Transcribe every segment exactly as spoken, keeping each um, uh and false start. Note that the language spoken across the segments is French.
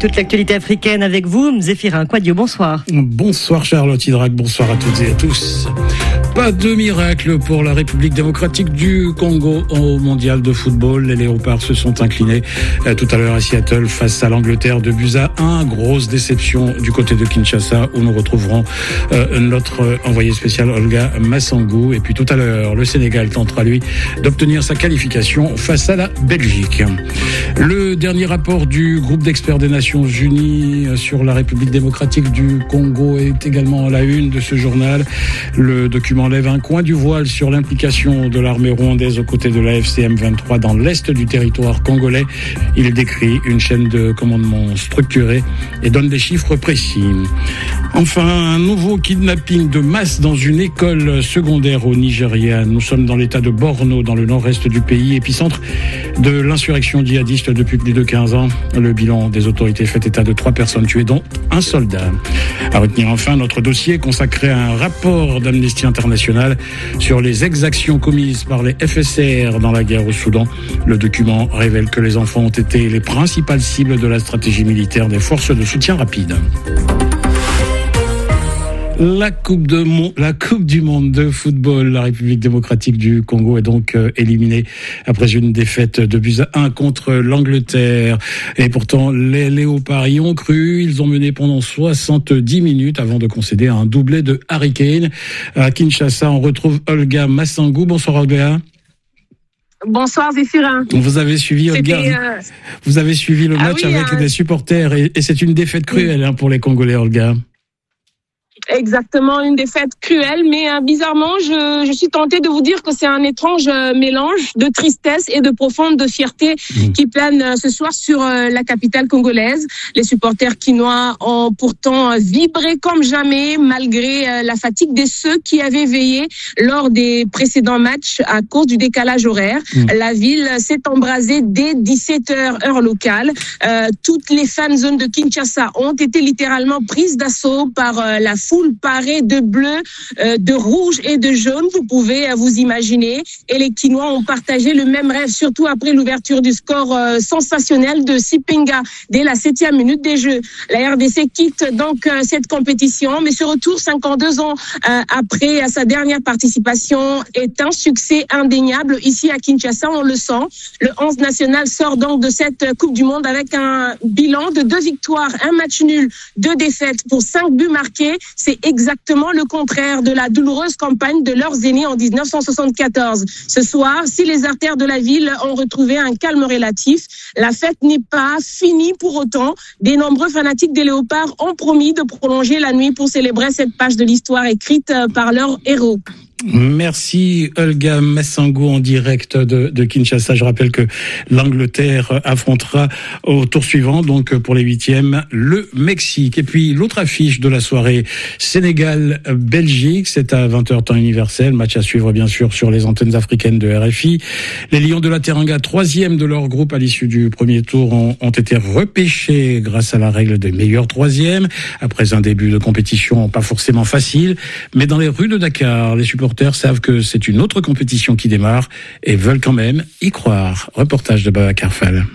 toute l'actualité africaine avec vous, Zéphirin Quadio, bonsoir. Bonsoir Charlotte Hydrac, bonsoir à toutes et à tous. Pas de miracle pour la République démocratique du Congo au mondial de football. Les Léopards se sont inclinés euh, tout à l'heure à Seattle face à l'Angleterre de buts à un. Grosse déception du côté de Kinshasa où nous retrouverons euh, notre envoyé spécial Olga Massangou. Et puis tout à l'heure, le Sénégal tentera lui d'obtenir sa qualification face à la Belgique. Le dernier rapport du groupe d'experts des Nations Unies sur la République démocratique du Congo est également à la une de ce journal. Le document lève un coin du voile sur l'implication de l'armée rwandaise aux côtés de la F C M vingt-trois dans l'est du territoire congolais. Il décrit une chaîne de commandement structurée et donne des chiffres précis. Enfin, un nouveau kidnapping de masse dans une école secondaire au Nigeria. Nous sommes dans l'état de Borno, dans le nord-est du pays, épicentre de l'insurrection djihadiste depuis plus de quinze ans. Le bilan des autorités fait état de trois personnes tuées, dont un soldat. À retenir enfin notre dossier consacré à un rapport d'Amnesty International sur les exactions commises par les F S R dans la guerre au Soudan. Le document révèle que les enfants ont été les principales cibles de la stratégie militaire des forces de soutien rapide. La coupe, de mon, la coupe du monde de football, la République démocratique du Congo est donc euh, éliminée après une défaite de buts à un contre l'Angleterre. Et pourtant, les Léopards y ont cru. Ils ont mené pendant soixante-dix minutes avant de concéder un doublé de Harry Kane. À Kinshasa, on retrouve Olga Massangou. Bonsoir Olga. Bonsoir Zéphirin. Vous avez suivi Olga, euh... vous avez suivi le match ah oui, avec hein. des supporters et, et c'est une défaite cruelle oui. hein, pour les Congolais, Olga. Exactement, une défaite cruelle, mais euh, bizarrement, je, je suis tentée de vous dire que c'est un étrange euh, mélange de tristesse et de profonde fierté mmh. qui plane euh, ce soir sur euh, la capitale congolaise. Les supporters quinois ont pourtant euh, vibré comme jamais, malgré euh, la fatigue de ceux qui avaient veillé lors des précédents matchs à cause du décalage horaire. Mmh. La ville s'est embrasée dès dix-sept heures heure locale. Euh, toutes les fan zones de Kinshasa ont été littéralement prises d'assaut par euh, la foule parée de bleu, euh, de rouge et de jaune, vous pouvez euh, vous imaginer. Et les Quinois ont partagé le même rêve, surtout après l'ouverture du score euh, sensationnel de Sipenga dès la septième minute des Jeux. La R D C quitte donc euh, cette compétition, mais ce retour cinquante-deux ans euh, après sa dernière participation est un succès indéniable ici à Kinshasa, on le sent. Le onze national sort donc de cette Coupe du Monde avec un bilan de deux victoires, un match nul, deux défaites pour cinq buts marqués. C'est exactement le contraire de la douloureuse campagne de leurs aînés en dix-neuf cent soixante-quatorze. Ce soir, si les artères de la ville ont retrouvé un calme relatif, la fête n'est pas finie pour autant. Des nombreux fanatiques des Léopards ont promis de prolonger la nuit pour célébrer cette page de l'histoire écrite par leurs héros. Merci Olga Massangou en direct de, de Kinshasa. Je rappelle que l'Angleterre affrontera au tour suivant, donc pour les huitièmes, le Mexique. Et puis l'autre affiche de la soirée, Sénégal-Belgique, c'est à vingt heures temps universel. Match à suivre bien sûr sur les antennes africaines de R F I. Les Lions de la Teranga, troisième de leur groupe à l'issue du premier tour, ont, ont été repêchés grâce à la règle des meilleurs troisièmes, après un début de compétition pas forcément facile. Mais dans les rues de Dakar, les supporters savent que c'est une autre compétition qui démarre et veulent quand même y croire. Reportage de Babacar Fall.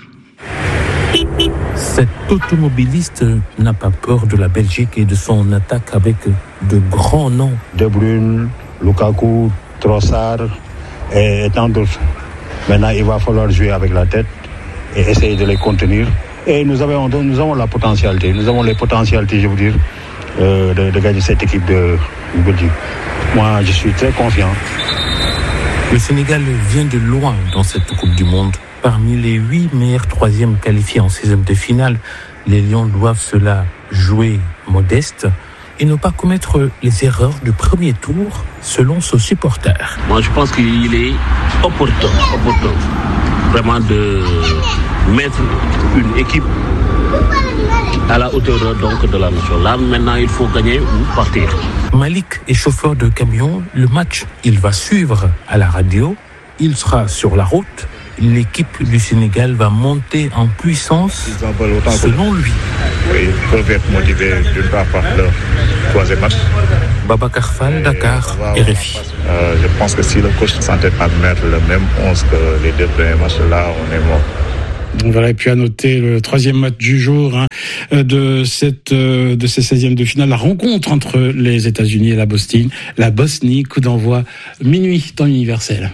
Cet automobiliste n'a pas peur de la Belgique et de son attaque avec de grands noms. De Bruyne, Lukaku, Trossard et tant d'autres. Maintenant, il va falloir jouer avec la tête et essayer de les contenir. Et nous avons, nous avons la potentialité, nous avons les potentialités, je veux dire, euh, de, de gagner cette équipe de Belgique. Moi, je suis très confiant. Le Sénégal vient de loin dans cette Coupe du Monde. Parmi les huit meilleurs troisièmes qualifiés en seizième de finale, les Lions doivent cela jouer modeste et ne pas commettre les erreurs du premier tour, selon ses supporters. Moi, je pense qu'il est opportun, opportun, vraiment de mettre une équipe à la hauteur donc de la nation. Là, maintenant, il faut gagner ou partir. Malik est chauffeur de camion. Le match, il va suivre à la radio. Il sera sur la route. L'équipe du Sénégal va monter en puissance, selon lui. Oui, ils peuvent être motivés d'une part par leur troisième match. Babacar Fall, Dakar, R F I. Euh, je pense que si le coach s'entête à mettre le même onze que les deux premiers matchs, là, on est mort. Voilà, et puis à noter le troisième match du jour, hein, de cette de ces seizièmes de finale, la rencontre entre les États-Unis et la Bosnie. La Bosnie, coup d'envoi minuit temps universel.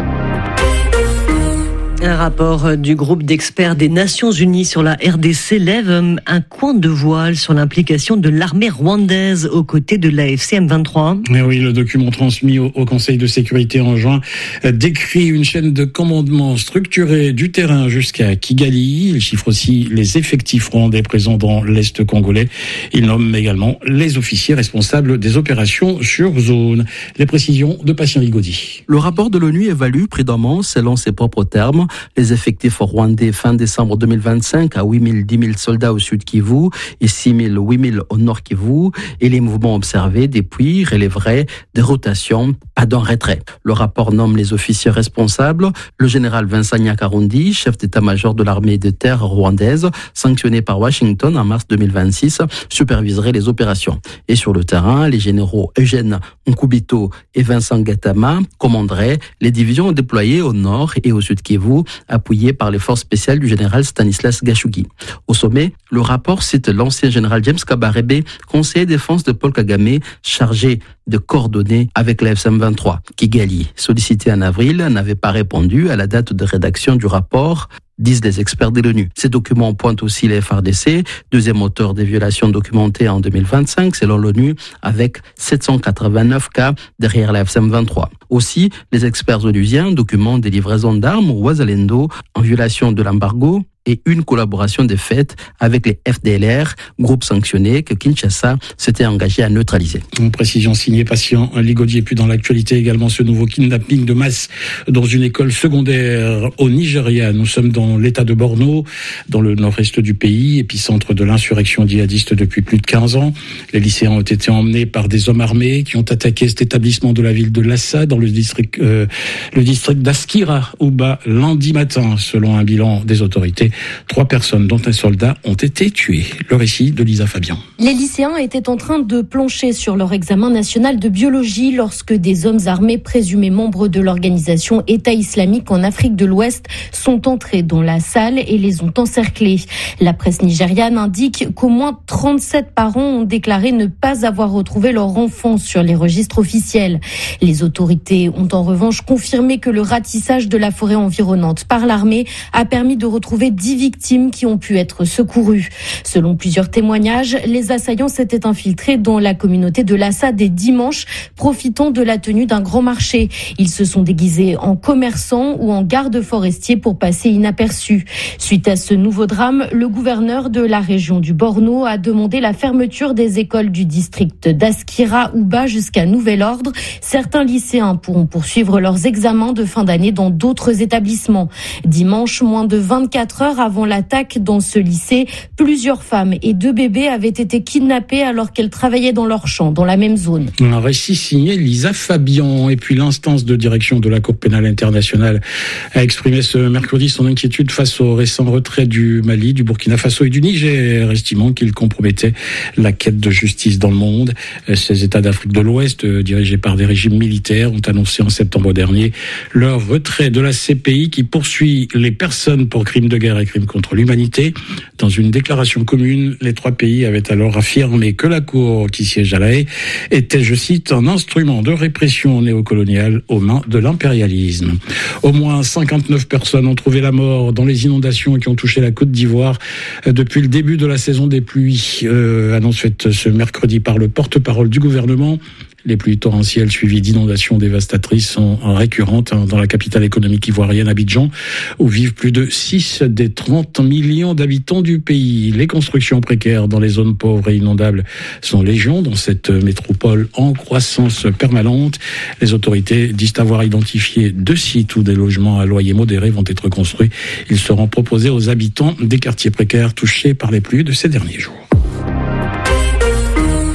Un rapport du groupe d'experts des Nations Unies sur la R D C lève un coin de voile sur l'implication de l'armée rwandaise aux côtés de l'A F C M vingt-trois. Mais oui, le document transmis au, au Conseil de sécurité en juin décrit une chaîne de commandement structurée du terrain jusqu'à Kigali. Il chiffre aussi les effectifs rwandais présents dans l'Est congolais. Il nomme également les officiers responsables des opérations sur zone. Les précisions de Patient Ligodi. Le rapport de l'ONU évalue prudemment, selon ses propres termes, les effectifs rwandais fin décembre deux mille vingt-cinq à huit mille à dix mille soldats au sud Kivu et six mille à huit mille au nord Kivu, et les mouvements observés depuis relèveraient des rotations, pas d'un retrait. Le rapport nomme les officiers responsables. Le général Vincent Nyakarundi, chef d'état-major de l'armée de terre rwandaise, sanctionné par Washington en mars deux mille vingt-six, superviserait les opérations. Et sur le terrain, les généraux Eugène Nkubito et Vincent Gatama commanderaient les divisions déployées au nord et au sud Kivu, appuyé par les forces spéciales du général Stanislas Gashugi. Au sommet, le rapport cite l'ancien général James Kabarebe, conseiller défense de Paul Kagame, chargé de coordonner avec la F C M vingt-trois. Kigali, sollicité en avril, n'avait pas répondu à la date de rédaction du rapport, disent les experts de l'ONU. Ces documents pointent aussi les F A R D C, deuxième auteur des violations documentées en deux mille vingt-cinq, selon l'ONU, avec sept cent quatre-vingt-neuf cas derrière la F C M vingt-trois. Aussi, les experts onusiens documentent des livraisons d'armes au Wazalendo en violation de l'embargo et une collaboration des faits avec les F D L R, groupe sanctionné que Kinshasa s'était engagé à neutraliser. Une précision signée Patient Ligodi. Et puis dans l'actualité également, ce nouveau kidnapping de masse dans une école secondaire au Nigeria. Nous sommes dans l'état de Borno, dans le nord-est du pays, épicentre de l'insurrection djihadiste depuis plus de quinze ans. Les lycéens ont été emmenés par des hommes armés qui ont attaqué cet établissement de la ville de Lassa, dans le district, euh, le district d'Askira, Ouba, lundi matin, selon un bilan des autorités. Trois personnes, dont un soldat, ont été tuées. Le récit de Lisa Fabian. Les lycéens étaient en train de plancher sur leur examen national de biologie lorsque des hommes armés présumés membres de l'organisation État islamique en Afrique de l'Ouest sont entrés dans la salle et les ont encerclés. La presse nigériane indique qu'au moins trente-sept parents ont déclaré ne pas avoir retrouvé leur enfant sur les registres officiels. Les autorités ont en revanche confirmé que le ratissage de la forêt environnante par l'armée a permis de retrouver dix victimes qui ont pu être secourues. Selon plusieurs témoignages, les assaillants s'étaient infiltrés dans la communauté de Lassa dès dimanche, profitant de la tenue d'un grand marché. Ils se sont déguisés en commerçants ou en gardes forestiers pour passer inaperçus. Suite à ce nouveau drame, le gouverneur de la région du Borno a demandé la fermeture des écoles du district d'Askira Ouba jusqu'à nouvel ordre. Certains lycéens pourront poursuivre leurs examens de fin d'année dans d'autres établissements. Dimanche, moins de vingt-quatre heures avant l'attaque dans ce lycée, plusieurs femmes et deux bébés avaient été kidnappés alors qu'elles travaillaient dans leur champ, dans la même zone. Un récit signé Lisa Fabian. Et puis l'instance de direction de la Cour pénale internationale a exprimé ce mercredi son inquiétude face au récent retrait du Mali, du Burkina Faso et du Niger, estimant qu'il compromettait la quête de justice dans le monde. Ces États d'Afrique de l'Ouest, dirigés par des régimes militaires, ont annoncé en septembre dernier leur retrait de la C P I qui poursuit les personnes pour crimes de guerre et crimes contre l'humanité. Dans une déclaration commune, les trois pays avaient alors affirmé que la Cour qui siège à La Haye était, je cite, un instrument de répression néocoloniale aux mains de l'impérialisme. Au moins cinquante-neuf personnes ont trouvé la mort dans les inondations qui ont touché la Côte d'Ivoire depuis le début de la saison des pluies. Euh, annonce faite ce mercredi par le porte-parole du gouvernement. Les pluies torrentielles suivies d'inondations dévastatrices sont récurrentes dans la capitale économique ivoirienne, Abidjan, où vivent plus de six des trente millions d'habitants du pays. Les constructions précaires dans les zones pauvres et inondables sont légion dans cette métropole en croissance permanente. Les autorités disent avoir identifié deux sites où des logements à loyer modéré vont être construits. Ils seront proposés aux habitants des quartiers précaires touchés par les pluies de ces derniers jours.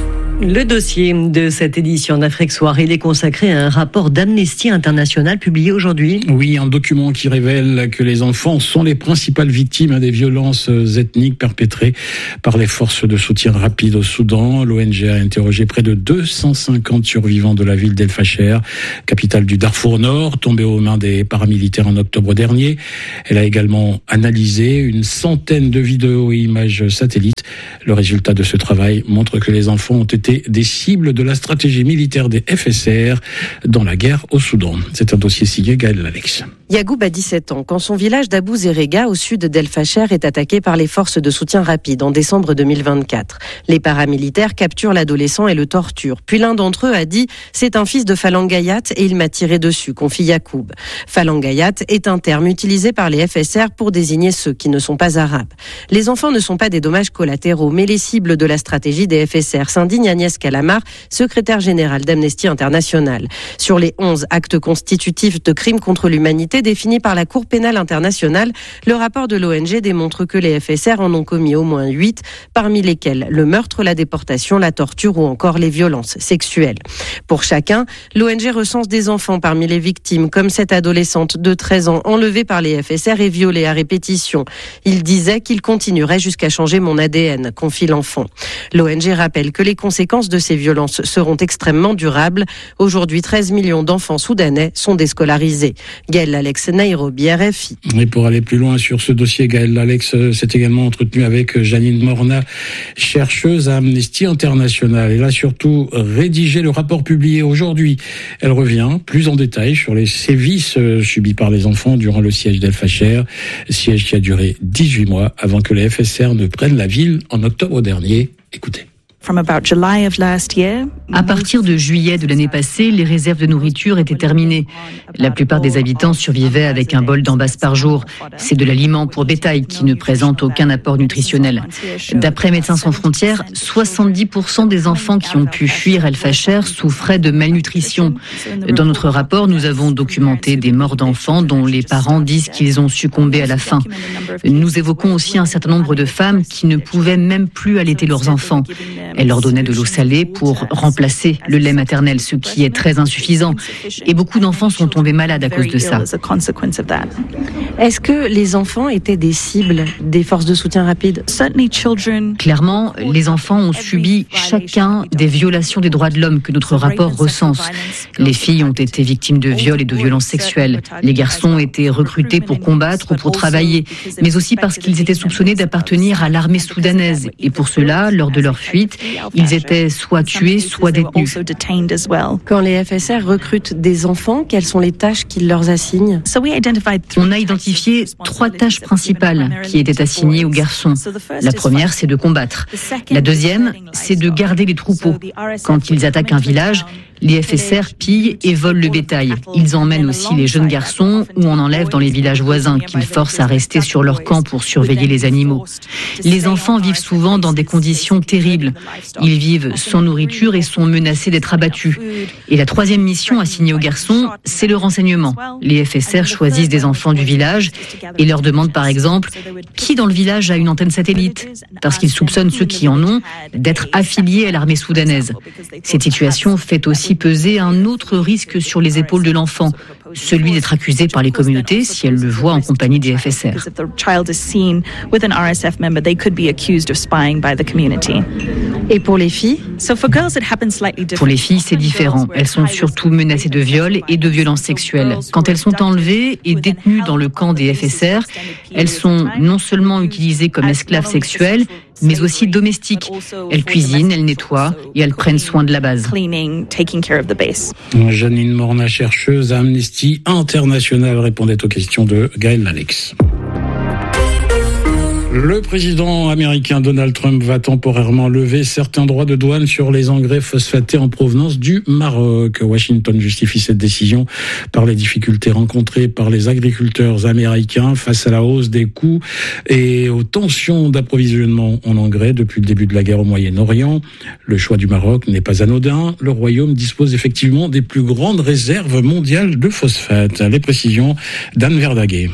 Le dossier de cette édition d'Afrique Soir, il est consacré à un rapport d'Amnesty International publié aujourd'hui. Oui, un document qui révèle que les enfants sont les principales victimes des violences ethniques perpétrées par les forces de soutien rapide au Soudan. L'O N G a interrogé près de deux cent cinquante survivants de la ville d'El Fasher, capitale du Darfour Nord, tombée aux mains des paramilitaires en octobre dernier. Elle a également analysé une centaine de vidéos et images satellites. Le résultat de ce travail montre que les enfants ont été des cibles de la stratégie militaire des F S R dans la guerre au Soudan. C'est un dossier signé Gaël Alex. Yagoub a dix-sept ans quand son village d'Abou Zerega, au sud d'El Fasher, est attaqué par les forces de soutien rapide en décembre deux mille vingt-quatre. Les paramilitaires capturent l'adolescent et le torturent. Puis l'un d'entre eux a dit « C'est un fils de Falangayat et il m'a tiré dessus », confie Yacoub. Falangayat est un terme utilisé par les F S R pour désigner ceux qui ne sont pas arabes. Les enfants ne sont pas des dommages collatéraux, mais les cibles de la stratégie des F S R, s'indigne Agnès Calamar, secrétaire générale d'Amnesty International. Sur les onze actes constitutifs de crimes contre l'humanité définis par la Cour pénale internationale, le rapport de l'O N G démontre que les F S R en ont commis au moins huit, parmi lesquels le meurtre, la déportation, la torture ou encore les violences sexuelles. Pour chacun, l'O N G recense des enfants parmi les victimes, comme cette adolescente de treize ans enlevée par les F S R et violée à répétition. Il disait qu'il continuerait jusqu'à changer mon A D N, confie l'enfant. L'O N G rappelle que les conséquences de ces violences seront extrêmement durables. Aujourd'hui, treize millions d'enfants soudanais sont déscolarisés. Gaël Alex, Nairobi, R F I. Et pour aller plus loin sur ce dossier, Gaël Alex s'est également entretenu avec Janine Morna, chercheuse à Amnesty International. Elle a surtout rédigé le rapport publié aujourd'hui. Elle revient plus en détail sur les sévices subis par les enfants durant le siège d'El Fasher, siège qui a duré dix-huit mois avant que les F S R ne prennent la ville en octobre dernier. Écoutez. À partir de juillet de l'année passée, les réserves de nourriture étaient terminées. La plupart des habitants survivaient avec un bol d'ambasse par jour. C'est de l'aliment pour bétail qui ne présente aucun apport nutritionnel. D'après Médecins sans frontières, soixante-dix pour cent des enfants qui ont pu fuir El Fasher souffraient de malnutrition. Dans notre rapport, nous avons documenté des morts d'enfants dont les parents disent qu'ils ont succombé à la faim. Nous évoquons aussi un certain nombre de femmes qui ne pouvaient même plus allaiter leurs enfants. Elles leur donnaient de l'eau salée pour remplacer le lait maternel, ce qui est très insuffisant. Et beaucoup d'enfants sont tombés malades à cause de ça. Est-ce que les enfants étaient des cibles des forces de soutien rapide ? Clairement, les enfants ont subi chacun des violations des droits de l'homme que notre rapport recense. Les filles ont été victimes de viols et de violences sexuelles. Les garçons ont été recrutés pour combattre ou pour travailler, mais aussi parce qu'ils étaient soupçonnés d'appartenir à l'armée soudanaise. Et pour cela, lors de leur fuite, ils étaient soit tués, soit détenus. Quand les F S R recrutent des enfants, quelles sont les tâches qu'ils leur assignent ? On a identifié trois tâches principales qui étaient assignées aux garçons. La première, c'est de combattre. La deuxième, c'est de garder les troupeaux. Quand ils attaquent un village, les F S R pillent et volent le bétail. Ils emmènent aussi les jeunes garçons ou en enlèvent dans les villages voisins qu'ils forcent à rester sur leur camp pour surveiller les animaux. Les enfants vivent souvent dans des conditions terribles. Ils vivent sans nourriture et sont menacés d'être abattus. Et la troisième mission assignée aux garçons, c'est le renseignement. Les F S R choisissent des enfants du village et leur demandent par exemple qui dans le village a une antenne satellite, parce qu'ils soupçonnent ceux qui en ont d'être affiliés à l'armée soudanaise. Cette situation fait aussi peser un autre risque sur les épaules de l'enfant, celui d'être accusé par les communautés si elles le voient en compagnie des F S R. Et pour les filles ? Pour les filles, c'est différent. Elles sont surtout menacées de viol et de violences sexuelles. Quand elles sont enlevées et détenues dans le camp des F S R, elles sont non seulement utilisées comme esclaves sexuelles, mais aussi domestiques. Elles cuisinent, elles nettoient et elles prennent soin de la base. Janine Morna, chercheuse à Amnesty International, répondait aux questions de Gaël Alex. Le président américain Donald Trump va temporairement lever certains droits de douane sur les engrais phosphatés en provenance du Maroc. Washington justifie cette décision par les difficultés rencontrées par les agriculteurs américains face à la hausse des coûts et aux tensions d'approvisionnement en engrais depuis le début de la guerre au Moyen-Orient. Le choix du Maroc n'est pas anodin. Le Royaume dispose effectivement des plus grandes réserves mondiales de phosphate. Les précisions d'Anne Verdaguet.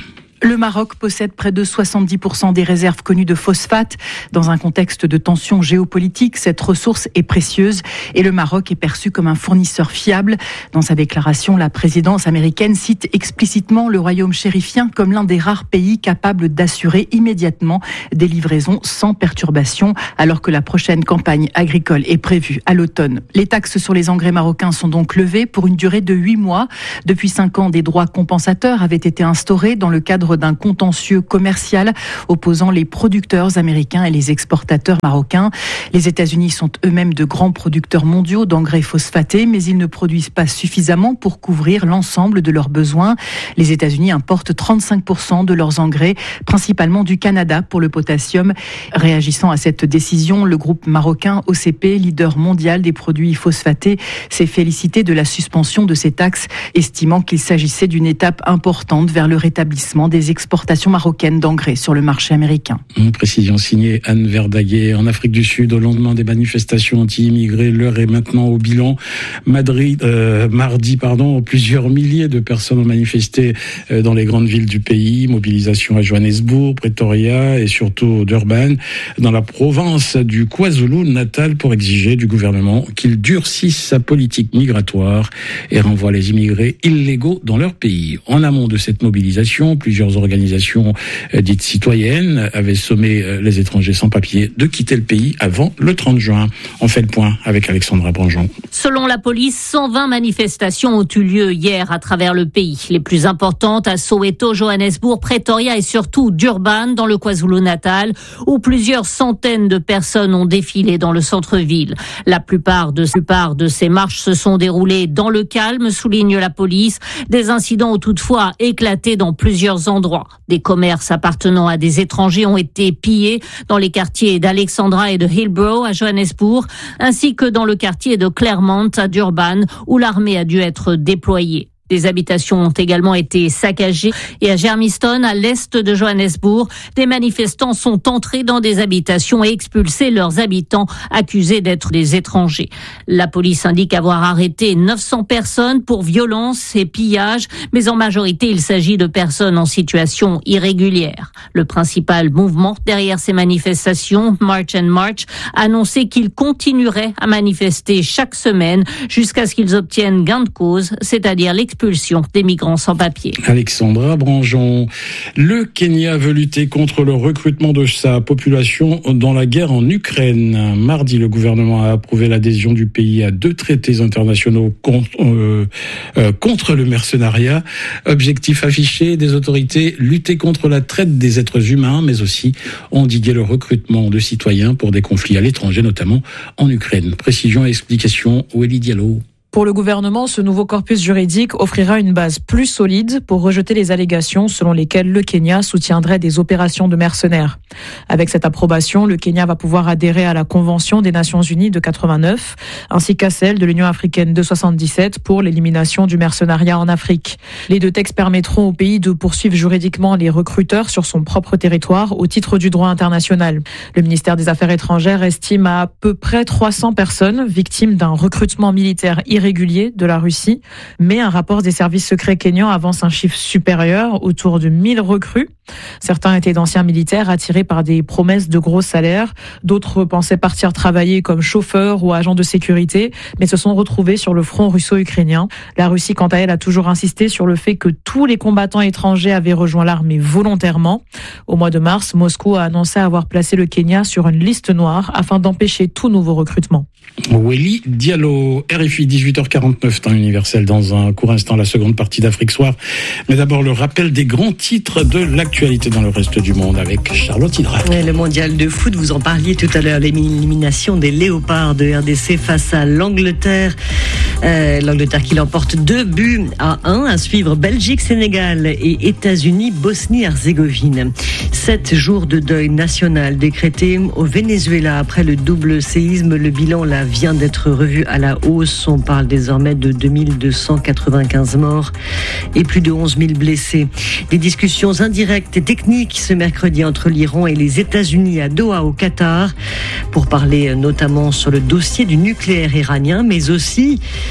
Le Maroc possède près de soixante-dix pour cent des réserves connues de phosphate. Dans un contexte de tension géopolitique, cette ressource est précieuse et le Maroc est perçu comme un fournisseur fiable. Dans sa déclaration, la présidence américaine cite explicitement le royaume chérifien comme l'un des rares pays capables d'assurer immédiatement des livraisons sans perturbation, alors que la prochaine campagne agricole est prévue à l'automne. Les taxes sur les engrais marocains sont donc levées pour une durée de huit mois. Depuis cinq ans, des droits compensateurs avaient été instaurés dans le cadre d'un contentieux commercial opposant les producteurs américains et les exportateurs marocains. Les États-Unis sont eux-mêmes de grands producteurs mondiaux d'engrais phosphatés, mais ils ne produisent pas suffisamment pour couvrir l'ensemble de leurs besoins. Les États-Unis importent trente-cinq pour cent de leurs engrais, principalement du Canada pour le potassium. Réagissant à cette décision, le groupe marocain O C P, leader mondial des produits phosphatés, s'est félicité de la suspension de ces taxes, estimant qu'il s'agissait d'une étape importante vers le rétablissement des exportations marocaines d'engrais sur le marché américain. Une précision signée Anne Verdaguet. En Afrique du Sud, au lendemain des manifestations anti-immigrés, l'heure est maintenant au bilan. Madrid, euh, mardi, pardon, plusieurs milliers de personnes ont manifesté euh, dans les grandes villes du pays. Mobilisation à Johannesburg, Pretoria et surtout Durban, dans la province du KwaZulu-Natal, pour exiger du gouvernement qu'il durcisse sa politique migratoire et renvoie les immigrés illégaux dans leur pays. En amont de cette mobilisation, plusieurs organisations euh, dites citoyennes avaient sommé euh, les étrangers sans papier de quitter le pays avant le trente juin. On fait le point avec Alexandra Branjon. Selon la police, cent vingt manifestations ont eu lieu hier à travers le pays. Les plus importantes à Soweto, Johannesburg, Pretoria et surtout Durban dans le KwaZulu-Natal, où plusieurs centaines de personnes ont défilé dans le centre-ville. La plupart de, la plupart de ces marches se sont déroulées dans le calme, souligne la police. Des incidents ont toutefois éclaté dans plusieurs endroits. Des commerces appartenant à des étrangers ont été pillés dans les quartiers d'Alexandra et de Hillbrow à Johannesburg, ainsi que dans le quartier de Claremont à Durban, où l'armée a dû être déployée. Des habitations ont également été saccagées et à Germiston, à l'est de Johannesburg, des manifestants sont entrés dans des habitations et expulsé leurs habitants accusés d'être des étrangers. La police indique avoir arrêté neuf cents personnes pour violence et pillage, mais en majorité, il s'agit de personnes en situation irrégulière. Le principal mouvement derrière ces manifestations, March and March, a annoncé qu'il continuerait à manifester chaque semaine jusqu'à ce qu'ils obtiennent gain de cause, c'est-à-dire l'expulsion des migrants sans papier. Alexandra Branjon. Le Kenya veut lutter contre le recrutement de sa population dans la guerre en Ukraine. Mardi, le gouvernement a approuvé l'adhésion du pays à deux traités internationaux contre, euh, euh, contre le mercenariat. Objectif affiché des autorités, lutter contre la traite des êtres humains, mais aussi endiguer le recrutement de citoyens pour des conflits à l'étranger, notamment en Ukraine. Précision et explication, Weli Diallo. Pour le gouvernement, ce nouveau corpus juridique offrira une base plus solide pour rejeter les allégations selon lesquelles le Kenya soutiendrait des opérations de mercenaires. Avec cette approbation, le Kenya va pouvoir adhérer à la Convention des Nations Unies de quatre-vingt-neuf, ainsi qu'à celle de l'Union africaine de soixante-dix-sept pour l'élimination du mercenariat en Afrique. Les deux textes permettront au pays de poursuivre juridiquement les recruteurs sur son propre territoire au titre du droit international. Le ministère des Affaires étrangères estime à, à peu près trois cents personnes victimes d'un recrutement militaire irrégulier régulier de la Russie, mais un rapport des services secrets kenyans avance un chiffre supérieur, autour de mille recrues. Certains étaient d'anciens militaires attirés par des promesses de gros salaires, d'autres pensaient partir travailler comme chauffeurs ou agents de sécurité, mais se sont retrouvés sur le front russo-ukrainien. La Russie, quant à elle, a toujours insisté sur le fait que tous les combattants étrangers avaient rejoint l'armée volontairement. Au mois de mars, Moscou a annoncé avoir placé le Kenya sur une liste noire afin d'empêcher tout nouveau recrutement. Weli Diallo, R F I, dix-huit heures quarante-neuf, temps universel, dans un court instant, la seconde partie d'Afrique Soir. Mais d'abord, le rappel des grands titres de l'actualité dans le reste du monde avec Charlotte Hydrac. Le mondial de foot, vous en parliez tout à l'heure, l'élimination des Léopards de R D C face à l'Angleterre. Euh, L'Angleterre qui l'emporte deux buts à un. À suivre Belgique, Sénégal et États-Unis, Bosnie-Herzégovine. Sept jours de deuil national décrété au Venezuela après le double séisme. Le bilan là vient d'être revu à la hausse. On parle désormais de deux mille deux cent quatre-vingt-quinze morts et plus de onze mille blessés. Des discussions indirectes et techniques ce mercredi entre l'Iran et les États-Unis à Doha au Qatar pour parler notamment sur le dossier du nucléaire iranien, mais aussi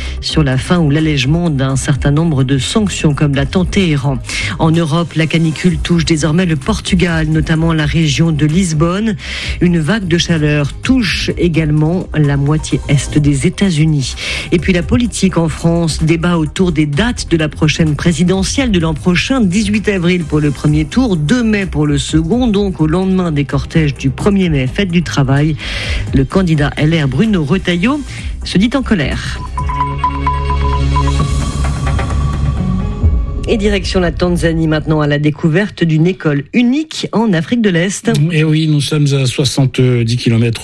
sur la fin ou l'allègement d'un certain nombre de sanctions comme l'a tenté Iran. En Europe, la canicule touche désormais le Portugal, notamment la région de Lisbonne. Une vague de chaleur touche également la moitié est des États-Unis. Et puis la politique en France, débat autour des dates de la prochaine présidentielle de l'an prochain, dix-huit avril pour le premier tour, deux mai pour le second, donc au lendemain des cortèges du premier mai, fête du travail. Le candidat L R Bruno Retailleau se dit en colère. Et direction la Tanzanie maintenant, à la découverte d'une école unique en Afrique de l'Est. Et oui, nous sommes à soixante-dix kilomètres